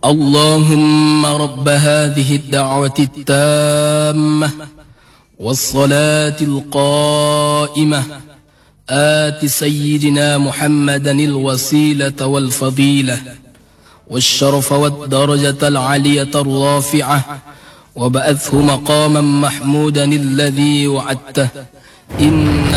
اللهم رب هذه الدعوة التامة والصلاة القائمة آت سيدنا محمدا الوسيلة والفضيلة والشرف والدرجة العالية الرافعة وبعثه مقاما محمودا الذي وعدته إن